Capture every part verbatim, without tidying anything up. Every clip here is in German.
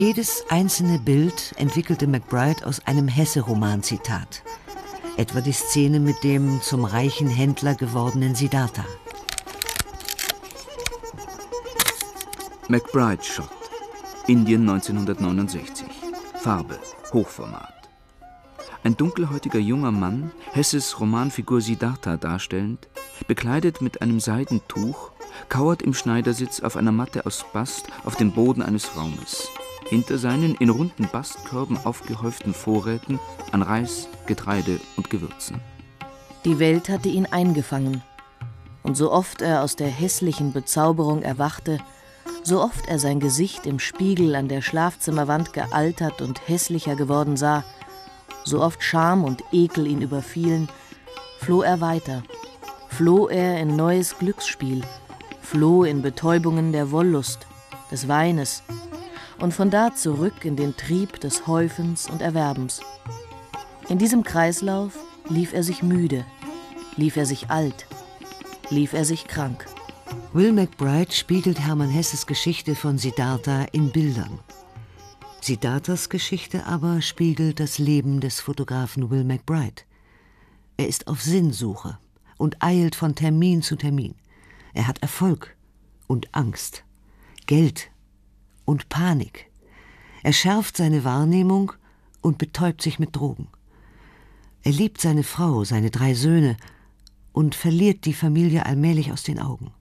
Jedes einzelne Bild entwickelte MacBride aus einem Hesse-Roman-Zitat. Etwa die Szene mit dem zum reichen Händler gewordenen Siddhartha. MacBride Shot, Indien neunzehnhundertneunundsechzig. Farbe, Hochformat. Ein dunkelhäutiger junger Mann, Hesses Romanfigur Siddhartha darstellend, bekleidet mit einem Seidentuch, kauert im Schneidersitz auf einer Matte aus Bast auf dem Boden eines Raumes. Hinter seinen in runden Bastkörben aufgehäuften Vorräten an Reis, Getreide und Gewürzen. Die Welt hatte ihn eingefangen. Und so oft er aus der hässlichen Bezauberung erwachte, so oft er sein Gesicht im Spiegel an der Schlafzimmerwand gealtert und hässlicher geworden sah, so oft Scham und Ekel ihn überfielen, floh er weiter, floh er in neues Glücksspiel, floh in Betäubungen der Wollust, des Weines und von da zurück in den Trieb des Häufens und Erwerbens. In diesem Kreislauf lief er sich müde, lief er sich alt, lief er sich krank. Will MacBride spiegelt Hermann Hesses Geschichte von Siddhartha in Bildern. Siddharthas Geschichte aber spiegelt das Leben des Fotografen Will MacBride. Er ist auf Sinnsuche und eilt von Termin zu Termin. Er hat Erfolg und Angst, Geld und Panik. Er schärft seine Wahrnehmung und betäubt sich mit Drogen. Er liebt seine Frau, seine drei Söhne und verliert die Familie allmählich aus den Augen.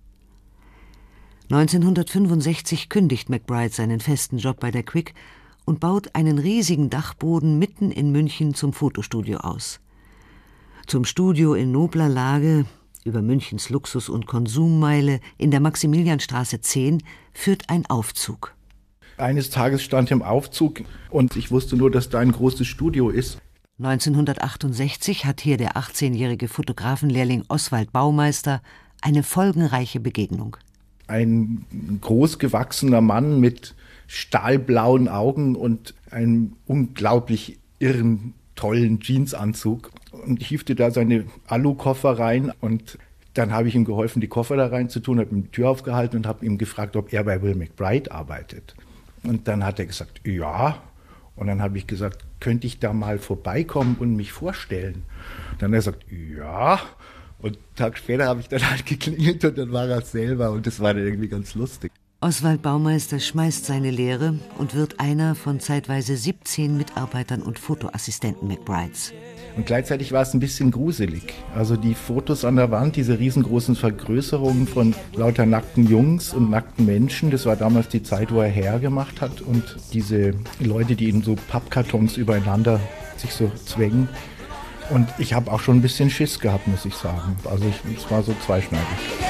neunzehnhundertfünfundsechzig kündigt MacBride seinen festen Job bei der Quick und baut einen riesigen Dachboden mitten in München zum Fotostudio aus. Zum Studio in nobler Lage, über Münchens Luxus- und Konsummeile in der Maximilianstraße zehn, führt ein Aufzug. Eines Tages stand ich im Aufzug und ich wusste nur, dass da ein großes Studio ist. neunzehnhundertachtundsechzig hat hier der achtzehnjährige Fotografenlehrling Oswald Baumeister eine folgenreiche Begegnung. Ein großgewachsener Mann mit stahlblauen Augen und einem unglaublich irren, tollen Jeansanzug und hiefte da seine Alukoffer rein und dann habe ich ihm geholfen, die Koffer da rein zu tun, habe ihm die Tür aufgehalten und habe ihm gefragt, ob er bei Will MacBride arbeitet. Und dann hat er gesagt, ja. Und dann habe ich gesagt, könnte ich da mal vorbeikommen und mich vorstellen? Und dann hat er gesagt, ja. Und einen Tag später habe ich dann halt geklingelt und dann war er selber und das war dann irgendwie ganz lustig. Oswald Baumeister schmeißt seine Lehre und wird einer von zeitweise siebzehn Mitarbeitern und Fotoassistenten MacBrides. Und gleichzeitig war es ein bisschen gruselig. Also die Fotos an der Wand, diese riesengroßen Vergrößerungen von lauter nackten Jungs und nackten Menschen, das war damals die Zeit, wo er hergemacht hat. Und diese Leute, die in so Pappkartons übereinander sich so zwängen. Und ich habe auch schon ein bisschen Schiss gehabt, muss ich sagen. Also ich, es war so zweischneidig.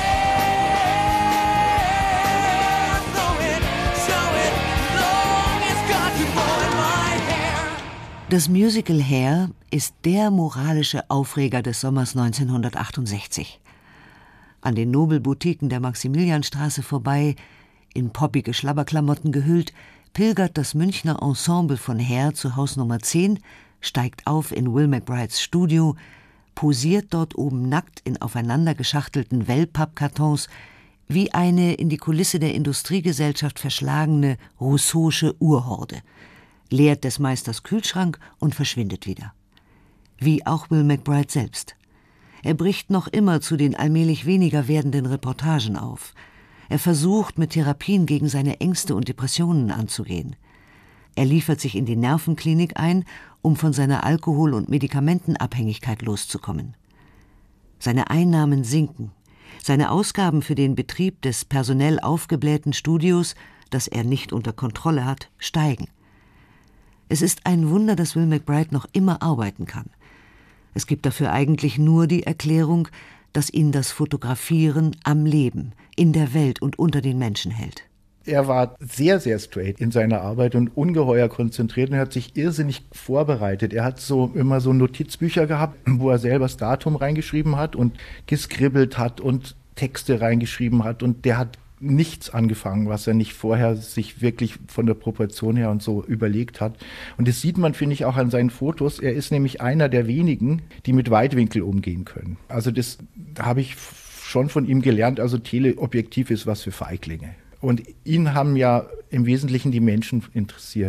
Das Musical Hair ist der moralische Aufreger des Sommers neunzehnhundertachtundsechzig. An den Nobelboutiquen der Maximilianstraße vorbei, in poppige Schlabberklamotten gehüllt, pilgert das Münchner Ensemble von Hair zu Haus Nummer zehn, steigt auf in Will MacBrides Studio, posiert dort oben nackt in aufeinander geschachtelten Wellpappkartons wie eine in die Kulisse der Industriegesellschaft verschlagene rousseausche Urhorde, leert des Meisters Kühlschrank und verschwindet wieder. Wie auch Will MacBride selbst. Er bricht noch immer zu den allmählich weniger werdenden Reportagen auf. Er versucht, mit Therapien gegen seine Ängste und Depressionen anzugehen. Er liefert sich in die Nervenklinik ein, um von seiner Alkohol- und Medikamentenabhängigkeit loszukommen. Seine Einnahmen sinken. Seine Ausgaben für den Betrieb des personell aufgeblähten Studios, das er nicht unter Kontrolle hat, steigen. Es ist ein Wunder, dass Will MacBride noch immer arbeiten kann. Es gibt dafür eigentlich nur die Erklärung, dass ihn das Fotografieren am Leben, in der Welt und unter den Menschen hält. Er war sehr, sehr straight in seiner Arbeit und ungeheuer konzentriert und hat sich irrsinnig vorbereitet. Er hat so immer so Notizbücher gehabt, wo er selber das Datum reingeschrieben hat und geskribbelt hat und Texte reingeschrieben hat und der hat nichts angefangen, was er nicht vorher sich wirklich von der Proportion her und so überlegt hat. Und das sieht man, finde ich, auch an seinen Fotos. Er ist nämlich einer der wenigen, die mit Weitwinkel umgehen können. Also das habe ich schon von ihm gelernt. Also Teleobjektiv ist was für Feiglinge. Und ihn haben ja im Wesentlichen die Menschen interessiert.